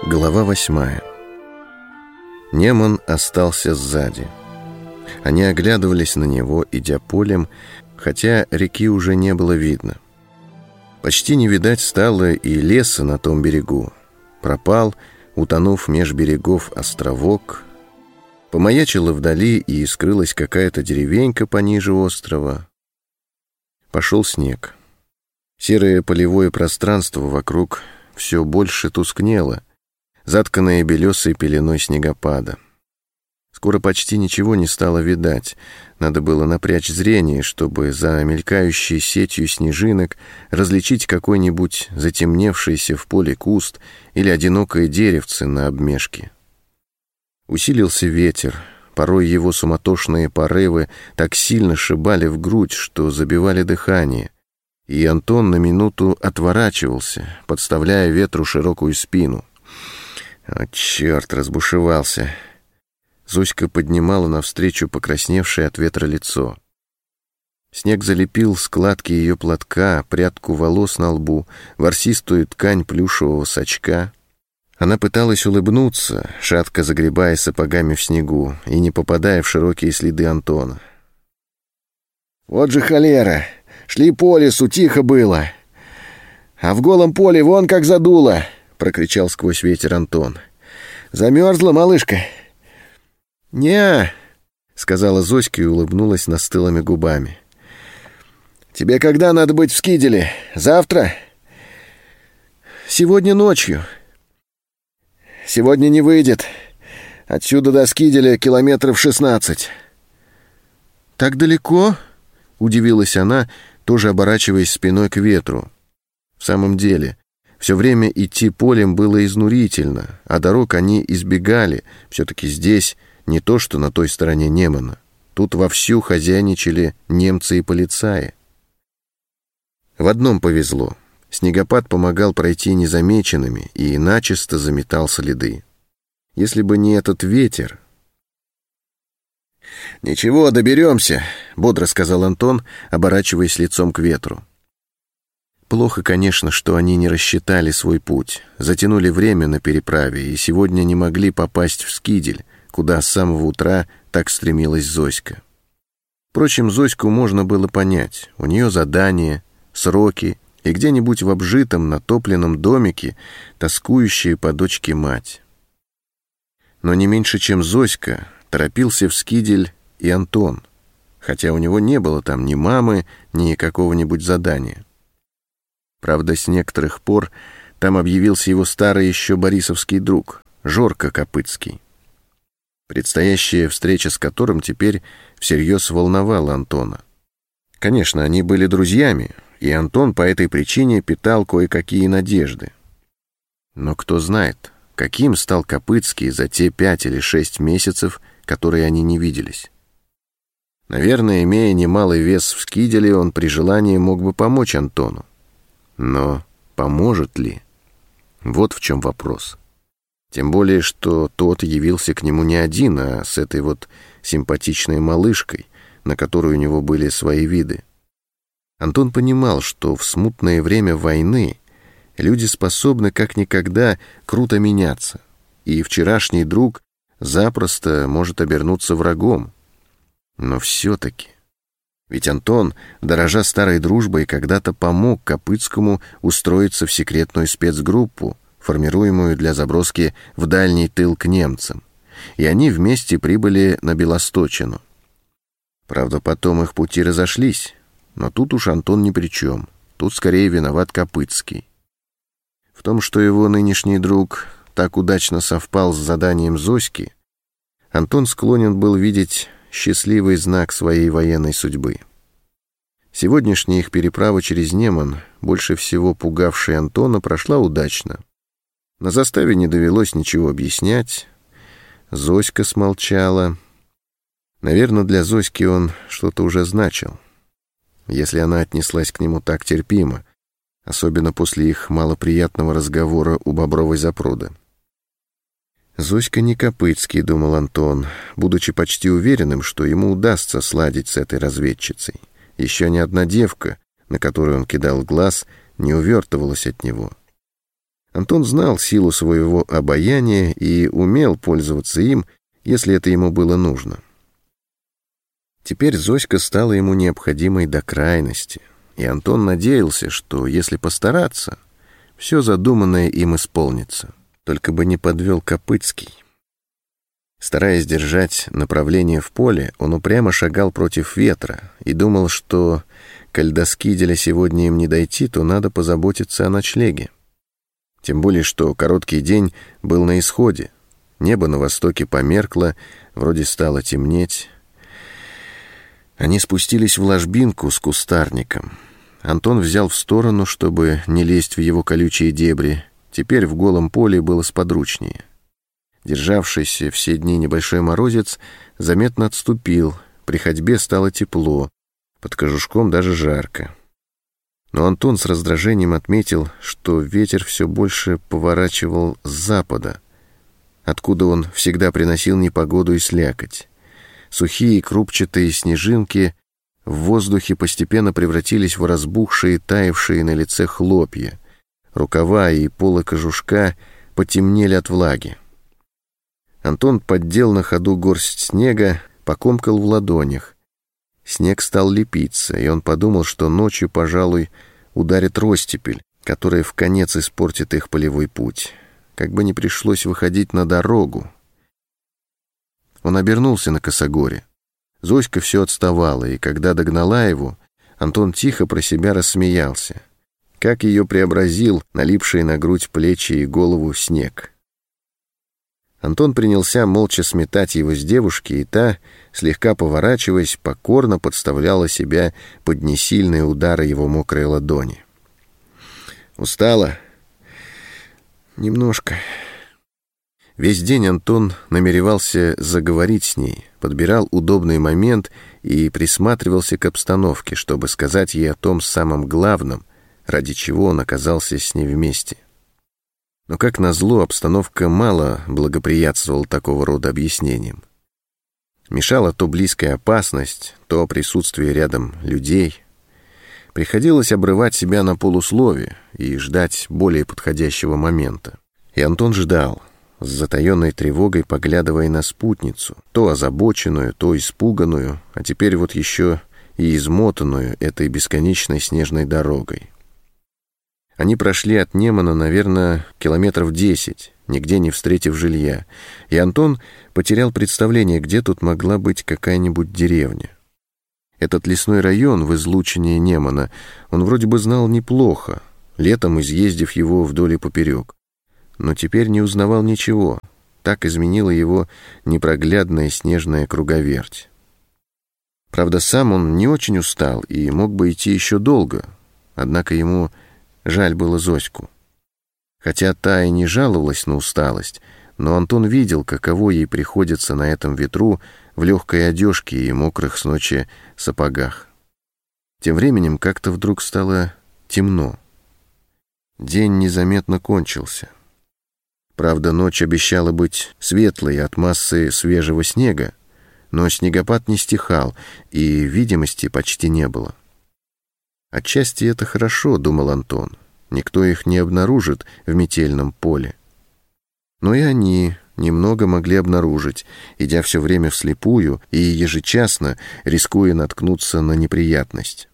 Глава 8. Неман остался сзади. Они оглядывались на него, идя полем, хотя реки уже не было видно. Почти не видать стало и леса на том берегу. Пропал, утонув меж берегов, островок. Помаячила вдали, и скрылась какая-то деревенька пониже острова. Пошел снег. Серое полевое пространство вокруг все больше тускнело, затканное белесой пеленой снегопада. Скоро почти ничего не стало видать. Надо было напрячь зрение, чтобы за мелькающей сетью снежинок различить какой-нибудь затемневшийся в поле куст или одинокое деревце на обмежке. Усилился ветер. Порой его суматошные порывы так сильно шибали в грудь, что забивали дыхание. И Антон на минуту отворачивался, подставляя ветру широкую спину. «О, черт, разбушевался!» Зоська поднимала навстречу покрасневшее от ветра лицо. Снег залепил складки ее платка, прядку волос на лбу, ворсистую ткань плюшевого сачка. Она пыталась улыбнуться, шатко загребая сапогами в снегу и не попадая в широкие следы Антона. «Вот же холера! Шли по лесу, тихо было! А в голом поле вон как задуло!» — прокричал сквозь ветер Антон. «Замерзла, малышка?» «Не-а», — сказала Зоська и улыбнулась настылыми губами. «Тебе когда надо быть в Скиделе? Завтра?» «Сегодня ночью». «Сегодня не выйдет. Отсюда до Скиделя 16 километров». «Так далеко?» — удивилась она, тоже оборачиваясь спиной к ветру. В самом деле, все время идти полем было изнурительно, а дорог они избегали. Все-таки здесь не то, что на той стороне Немана. Тут вовсю хозяйничали немцы и полицаи. В одном повезло. Снегопад помогал пройти незамеченными и начисто заметал следы. Если бы не этот ветер... «Ничего, доберемся», — бодро сказал Антон, оборачиваясь лицом к ветру. Плохо, конечно, что они не рассчитали свой путь, затянули время на переправе и сегодня не могли попасть в Скидель, куда с самого утра так стремилась Зоська. Впрочем, Зоську можно было понять. У нее задание, сроки и где-нибудь в обжитом натопленном домике тоскующая по дочке мать. Но не меньше, чем Зоська, торопился в Скидель и Антон, хотя у него не было там ни мамы, ни какого-нибудь задания. Правда, с некоторых пор там объявился его старый еще борисовский друг, Жорко Копыцкий, предстоящая встреча с которым теперь всерьез волновала Антона. Конечно, они были друзьями, и Антон по этой причине питал кое-какие надежды. Но кто знает, каким стал Копыцкий за те 5 или 6 месяцев, которые они не виделись. Наверное, имея немалый вес в Скиделе, он при желании мог бы помочь Антону. Но поможет ли? Вот в чем вопрос. Тем более, что тот явился к нему не один, а с этой вот симпатичной малышкой, на которую у него были свои виды. Антон понимал, что в смутное время войны люди способны как никогда круто меняться, и вчерашний друг запросто может обернуться врагом. Но все-таки... Ведь Антон, дорожа старой дружбой, когда-то помог Копыцкому устроиться в секретную спецгруппу, формируемую для заброски в дальний тыл к немцам, и они вместе прибыли на Белосточину. Правда, потом их пути разошлись, но тут уж Антон ни при чем, тут скорее виноват Копыцкий. В том, что его нынешний друг так удачно совпал с заданием Зоськи, Антон склонен был видеть счастливый знак своей военной судьбы. Сегодняшняя их переправа через Неман, больше всего пугавшая Антона, прошла удачно. На заставе не довелось ничего объяснять. Зоська смолчала. Наверное, для Зоськи он что-то уже значил, если она отнеслась к нему так терпимо, особенно после их малоприятного разговора у Бобровой запруды. «Зоська не Копыцкий», — думал Антон, будучи почти уверенным, что ему удастся сладить с этой разведчицей. Еще ни одна девка, на которую он кидал глаз, не увертывалась от него. Антон знал силу своего обаяния и умел пользоваться им, если это ему было нужно. Теперь Зоська стала ему необходимой до крайности, и Антон надеялся, что, если постараться, все задуманное им исполнится. Только бы не подвел Копыцкий. Стараясь держать направление в поле, он упрямо шагал против ветра и думал, что, коль до Скиделя сегодня им не дойти, то надо позаботиться о ночлеге. Тем более, что короткий день был на исходе. Небо на востоке померкло, вроде стало темнеть. Они спустились в ложбинку с кустарником. Антон взял в сторону, чтобы не лезть в его колючие дебри. Теперь в голом поле было сподручнее. Державшийся все дни небольшой морозец заметно отступил. При ходьбе стало тепло, под кожушком даже жарко. Но Антон с раздражением отметил, что ветер все больше поворачивал с запада, откуда он всегда приносил непогоду и слякоть. Сухие крупчатые снежинки в воздухе постепенно превратились в разбухшие, таявшие на лице хлопья. Рукава и полы кожушка потемнели от влаги. Антон поддел на ходу горсть снега, покомкал в ладонях. Снег стал лепиться, и он подумал, что ночью, пожалуй, ударит ростепель, которая вконец испортит их полевой путь. Как бы не пришлось выходить на дорогу. Он обернулся на косогоре. Зоська все отставала, и когда догнала его, Антон тихо про себя рассмеялся. Как ее преобразил налипший на грудь, плечи и голову снег. Антон принялся молча сметать его с девушки, и та, слегка поворачиваясь, покорно подставляла себя под несильные удары его мокрой ладони. «Устала?» «Немножко». Весь день Антон намеревался заговорить с ней, подбирал удобный момент и присматривался к обстановке, чтобы сказать ей о том самом главном, ради чего он оказался с ней вместе. Но, как назло, обстановка мало благоприятствовала такого рода объяснениям. Мешала то близкая опасность, то присутствие рядом людей. Приходилось обрывать себя на полуслове и ждать более подходящего момента. И Антон ждал, с затаенной тревогой поглядывая на спутницу, то озабоченную, то испуганную, а теперь вот еще и измотанную этой бесконечной снежной дорогой. Они прошли от Немана, наверное, 10 километров, нигде не встретив жилья, и Антон потерял представление, где тут могла быть какая-нибудь деревня. Этот лесной район в излучине Немана он вроде бы знал неплохо, летом изъездив его вдоль и поперек, но теперь не узнавал ничего, так изменила его непроглядная снежная круговерть. Правда, сам он не очень устал и мог бы идти еще долго, однако ему жаль было Зоську. Хотя та и не жаловалась на усталость, но Антон видел, каково ей приходится на этом ветру в легкой одежке и мокрых с ночи сапогах. Тем временем как-то вдруг стало темно. День незаметно кончился. Правда, ночь обещала быть светлой от массы свежего снега, но снегопад не стихал, и видимости почти не было. Отчасти это хорошо, думал Антон. Никто их не обнаружит в метельном поле. Но и они немного могли обнаружить, идя все время вслепую и ежечасно рискуя наткнуться на неприятность.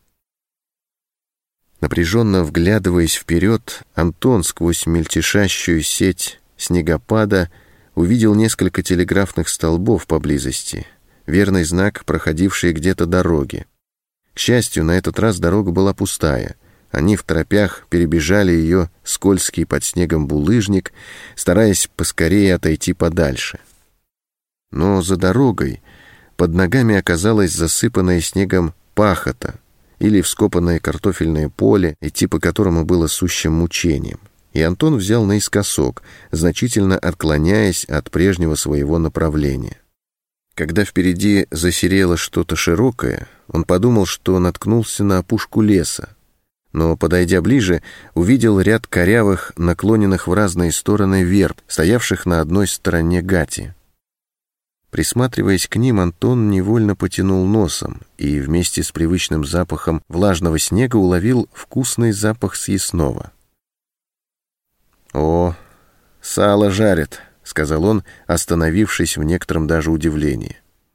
Напряженно вглядываясь вперед, Антон сквозь мельтешащую сеть снегопада увидел несколько телеграфных столбов поблизости, верный знак проходившей где-то дороги. К счастью, на этот раз дорога была пустая. Они второпях перебежали ее скользкий под снегом булыжник, стараясь поскорее отойти подальше. Но за дорогой под ногами оказалась засыпанная снегом пахота или вскопанное картофельное поле, идти по которому было сущим мучением. И Антон взял наискосок, значительно отклоняясь от прежнего своего направления. Когда впереди засерело что-то широкое, он подумал, что наткнулся на опушку леса, но, подойдя ближе, увидел ряд корявых, наклоненных в разные стороны верб, стоявших на одной стороне гати. Присматриваясь к ним, Антон невольно потянул носом и вместе с привычным запахом влажного снега уловил вкусный запах съестного. «О, сало жарят», — сказал он, остановившись в некотором даже удивлении.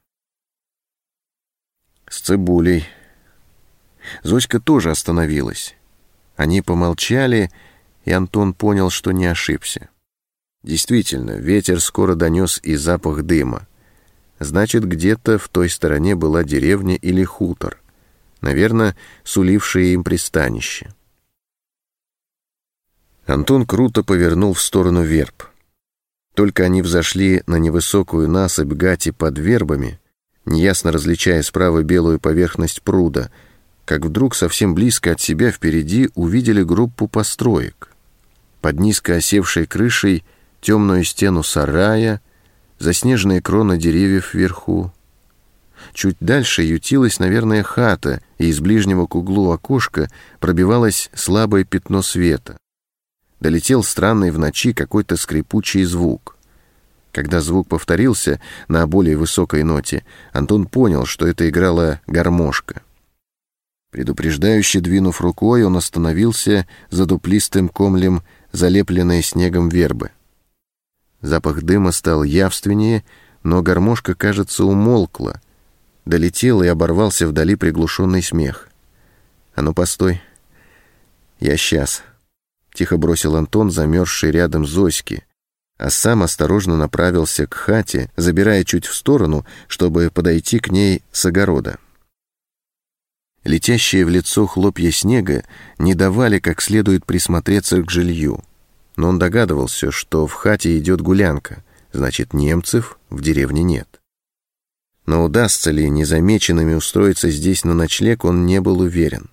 «С цибулей». Зоська тоже остановилась. Они помолчали, и Антон понял, что не ошибся. Действительно, ветер скоро донес и запах дыма. Значит, где-то в той стороне была деревня или хутор, наверное, сулившие им пристанище. Антон круто повернул в сторону верб. Только они взошли на невысокую насыпь гати под вербами, неясно различая справа белую поверхность пруда, как вдруг совсем близко от себя впереди увидели группу построек. Под низко осевшей крышей темную стену сарая, заснеженные кроны деревьев вверху. Чуть дальше ютилась, наверное, хата, и из ближнего к углу окошка пробивалось слабое пятно света. Долетел странный в ночи какой-то скрипучий звук. Когда звук повторился на более высокой ноте, Антон понял, что это играла гармошка. Предупреждающе двинув рукой, он остановился за дуплистым комлем, залепленной снегом вербы. Запах дыма стал явственнее, но гармошка, кажется, умолкла. Долетел и оборвался вдали приглушенный смех. «А ну, постой! Я сейчас!» — тихо бросил Антон, замерзший рядом Зоськи, а сам осторожно направился к хате, забирая чуть в сторону, чтобы подойти к ней с огорода. Летящие в лицо хлопья снега не давали как следует присмотреться к жилью, но он догадывался, что в хате идет гулянка, значит, немцев в деревне нет. Но удастся ли незамеченными устроиться здесь на ночлег, он не был уверен.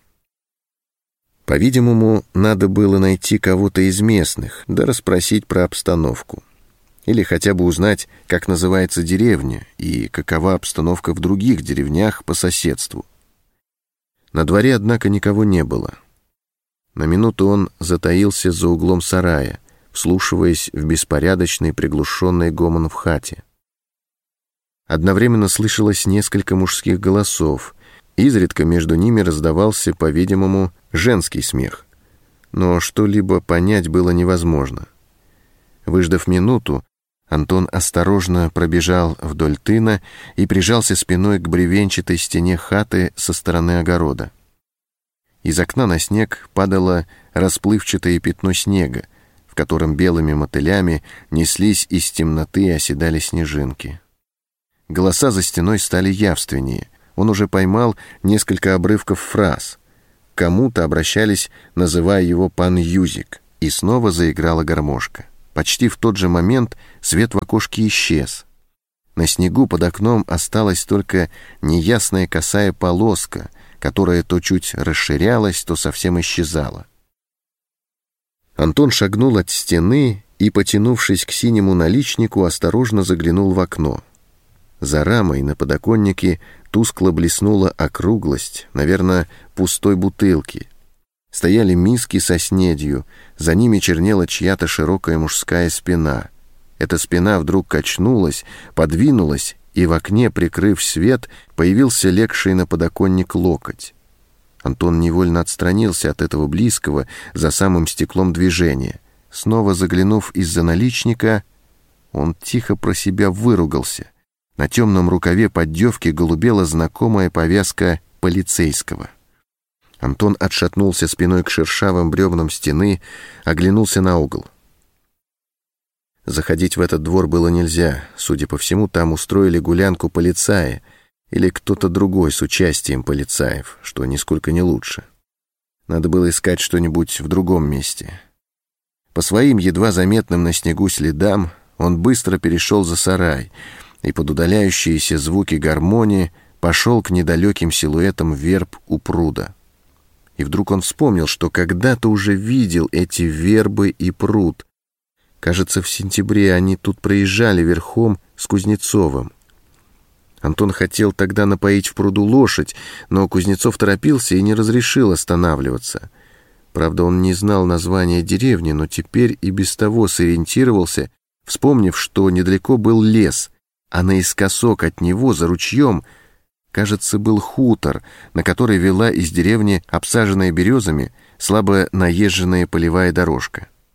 По-видимому, надо было найти кого-то из местных, да расспросить про обстановку. Или хотя бы узнать, как называется деревня и какова обстановка в других деревнях по соседству. На дворе, однако, никого не было. На минуту он затаился за углом сарая, вслушиваясь в беспорядочный приглушенный гомон в хате. Одновременно слышалось несколько мужских голосов. Изредка между ними раздавался, по-видимому, женский смех. Но что-либо понять было невозможно. Выждав минуту, Антон осторожно пробежал вдоль тына и прижался спиной к бревенчатой стене хаты со стороны огорода. Из окна на снег падало расплывчатое пятно снега, в котором белыми мотылями неслись из темноты и оседали снежинки. Голоса за стеной стали явственнее. Он уже поймал несколько обрывков фраз. К кому-то обращались, называя его «пан Юзик», и снова заиграла гармошка. Почти в тот же момент свет в окошке исчез. На снегу под окном осталась только неясная косая полоска, которая то чуть расширялась, то совсем исчезала. Антон шагнул от стены и, потянувшись к синему наличнику, осторожно заглянул в окно. За рамой на подоконнике тускло блеснула округлость, наверное, пустой бутылки. Стояли миски со снедью, за ними чернела чья-то широкая мужская спина. Эта спина вдруг качнулась, подвинулась, и в окне, прикрыв свет, появился легший на подоконник локоть. Антон невольно отстранился от этого близкого за самым стеклом движения. Снова заглянув из-за наличника, он тихо про себя выругался. На темном рукаве поддевки голубела знакомая повязка полицейского. Антон отшатнулся спиной к шершавым бревнам стены, оглянулся на угол. Заходить в этот двор было нельзя. Судя по всему, там устроили гулянку полицаи или кто-то другой с участием полицаев, что нисколько не лучше. Надо было искать что-нибудь в другом месте. По своим едва заметным на снегу следам он быстро перешел за сарай и под удаляющиеся звуки гармонии пошел к недалеким силуэтам верб у пруда. И вдруг он вспомнил, что когда-то уже видел эти вербы и пруд. Кажется, в сентябре они тут проезжали верхом с Кузнецовым. Антон хотел тогда напоить в пруду лошадь, но Кузнецов торопился и не разрешил останавливаться. Правда, он не знал названия деревни, но теперь и без того сориентировался, вспомнив, что недалеко был лес, а наискосок от него, за ручьем, кажется, был хутор, на который вела из деревни обсаженная березами слабо наезженная полевая дорожка.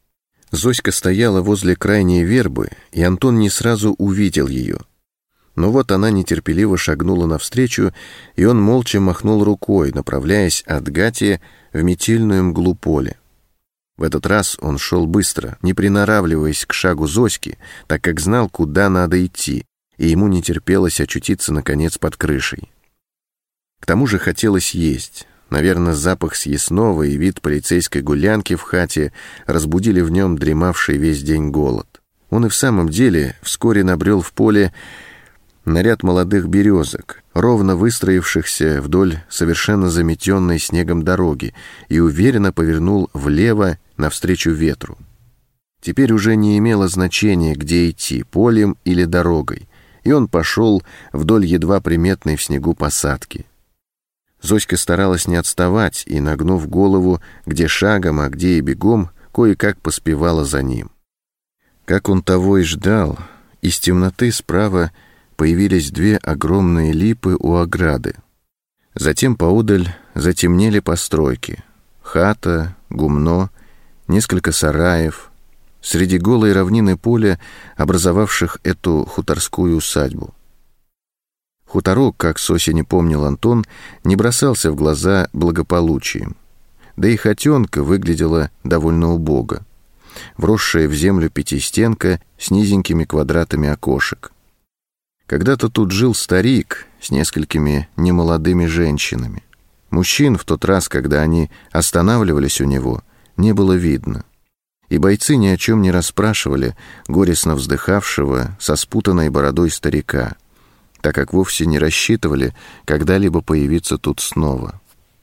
Зоська стояла возле крайней вербы, и Антон не сразу увидел ее. Но вот она нетерпеливо шагнула навстречу, и он молча махнул рукой, направляясь от Гати в метельную мглу поля. В этот раз он шел быстро, не приноравливаясь к шагу Зоськи, так как знал, куда надо идти, и ему не терпелось очутиться, наконец, под крышей. К тому же хотелось есть. Наверное, запах съестного и вид полицейской гулянки в хате разбудили в нем дремавший весь день голод. Он и в самом деле вскоре набрел в поле на ряд молодых березок, ровно выстроившихся вдоль совершенно заметенной снегом дороги, и уверенно повернул влево навстречу ветру. Теперь уже не имело значения, где идти, полем или дорогой, и он пошел вдоль едва приметной в снегу посадки. Зоська старалась не отставать и, нагнув голову, где шагом, а где и бегом, кое-как поспевала за ним. Как он того и ждал, из темноты справа появились две огромные липы у ограды. Затем поодаль затемнели постройки. Хата, гумно, несколько сараев. Среди голой равнины поля, образовавших эту хуторскую усадьбу. Хуторок, как с осени помнил Антон, не бросался в глаза благополучием. Да и хотенка выглядела довольно убого. Вросшая в землю пятистенка с низенькими квадратами окошек. Когда-то тут жил старик с несколькими немолодыми женщинами. Мужчин в тот раз, когда они останавливались у него, не было видно. И бойцы ни о чем не расспрашивали горестно вздыхавшего со спутанной бородой старика, так как вовсе не рассчитывали когда-либо появиться тут снова.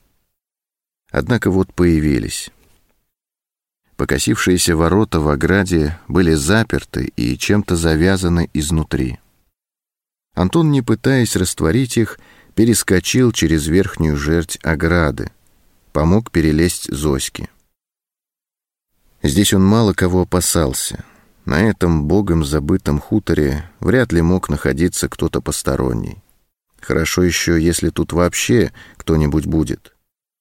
Однако вот появились. Покосившиеся ворота в ограде были заперты и чем-то завязаны изнутри. Антон, не пытаясь растворить их, перескочил через верхнюю жерть ограды, помог перелезть Зоське. Здесь он мало кого опасался. На этом богом забытом хуторе вряд ли мог находиться кто-то посторонний. Хорошо еще, если тут вообще кто-нибудь будет.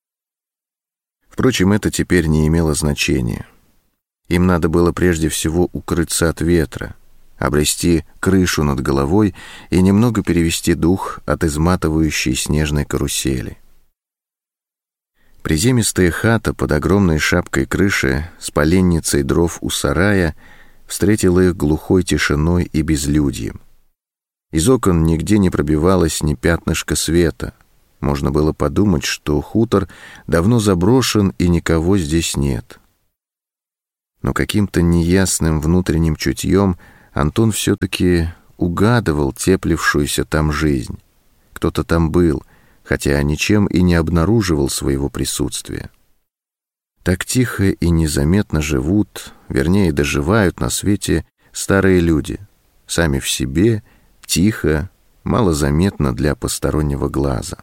Впрочем, это теперь не имело значения. Им надо было прежде всего укрыться от ветра, обрести крышу над головой и немного перевести дух от изматывающей снежной карусели. Приземистая хата под огромной шапкой крыши с поленницей дров у сарая встретила их глухой тишиной и безлюдьем. Из окон нигде не пробивалось ни пятнышка света. Можно было подумать, что хутор давно заброшен и никого здесь нет. Но каким-то неясным внутренним чутьем Антон все-таки угадывал теплившуюся там жизнь. Кто-то там был, хотя ничем и не обнаруживал своего присутствия. Так тихо и незаметно живут, вернее, доживают на свете старые люди, сами в себе, тихо, малозаметно для постороннего глаза.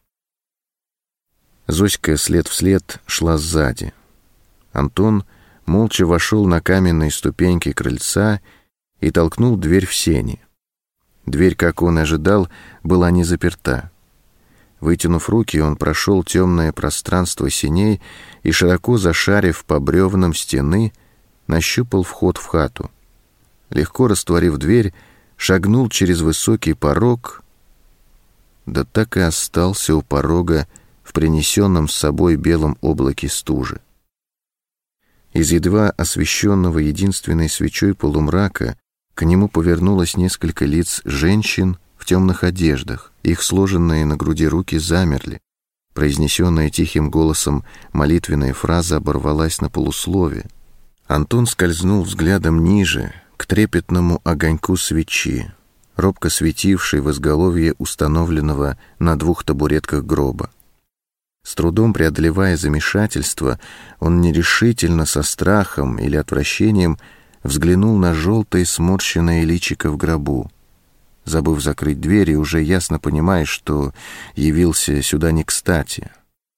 Зоська след вслед шла сзади. Антон молча вошел на каменные ступеньки крыльца и толкнул дверь в сени. Дверь, как он ожидал, была не заперта. Вытянув руки, он прошел темное пространство сеней и, широко зашарив по бревнам стены, нащупал вход в хату. Легко растворив дверь, шагнул через высокий порог, да так и остался у порога в принесенном с собой белом облаке стужи. Из едва освещенного единственной свечой полумрака к нему повернулось несколько лиц женщин в темных одеждах. Их сложенные на груди руки замерли. Произнесенная тихим голосом молитвенная фраза оборвалась на полуслове. Антон скользнул взглядом ниже, к трепетному огоньку свечи, робко светившей в изголовье установленного на 2 табуретках гроба. С трудом преодолевая замешательство, он нерешительно, со страхом или отвращением взглянул на желтое сморщенное личико в гробу, забыв закрыть дверь и уже ясно понимая, что явился сюда не кстати.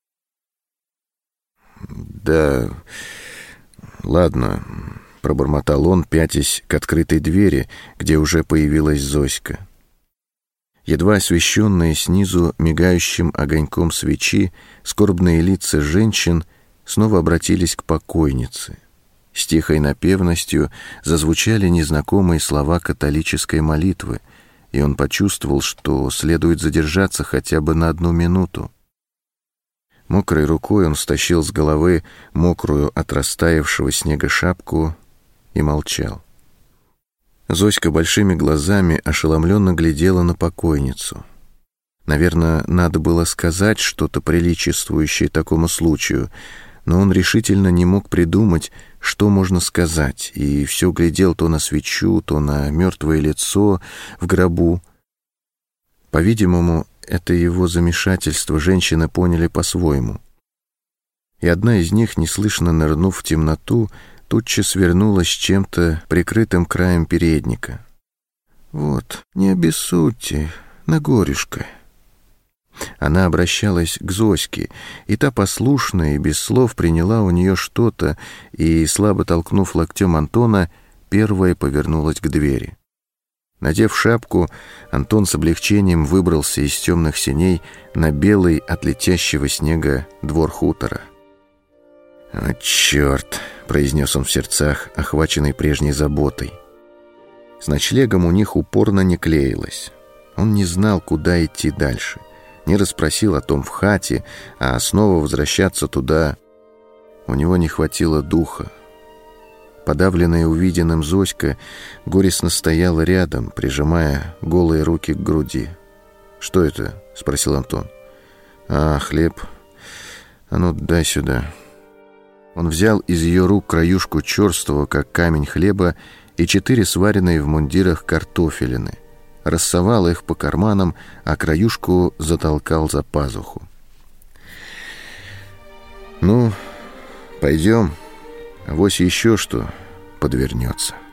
«Да, ладно», — пробормотал он, пятясь к открытой двери, где уже появилась Зоська. Едва освещенные снизу мигающим огоньком свечи, скорбные лица женщин снова обратились к покойнице. С тихой напевностью зазвучали незнакомые слова католической молитвы, и он почувствовал, что следует задержаться хотя бы на 1 минуту. Мокрой рукой он стащил с головы мокрую от растаявшего снега шапку и молчал. Зоська большими глазами ошеломленно глядела на покойницу. Наверное, надо было сказать что-то приличествующее такому случаю, но он решительно не мог придумать, что можно сказать, и все глядел то на свечу, то на мертвое лицо в гробу. По-видимому, это его замешательство женщины поняли по-своему. И одна из них, неслышно нырнув в темноту, тотчас вернулась с чем-то прикрытым краем передника. «Вот, не обессудьте, Нагорюшка». Она обращалась к Зоське, и та послушно и без слов приняла у нее что-то и, слабо толкнув локтем Антона, первая повернулась к двери. Надев шапку, Антон с облегчением выбрался из темных сеней на белый от летящего снега двор хутора. «О, черт!» — произнес он в сердцах, охваченный прежней заботой. С ночлегом у них упорно не клеилось. Он не знал, куда идти дальше. Не расспросил о том в хате, а снова возвращаться туда у него не хватило духа. Подавленная увиденным Зоська горестно стояла рядом, прижимая голые руки к груди. «Что это?» — спросил Антон. «А, хлеб. А ну, дай сюда». Он взял из ее рук краюшку черствого, как камень, хлеба и 4 сваренные в мундирах картофелины. Рассовал их по карманам, а краюшку затолкал за пазуху. «Ну, пойдем, авось еще что подвернется».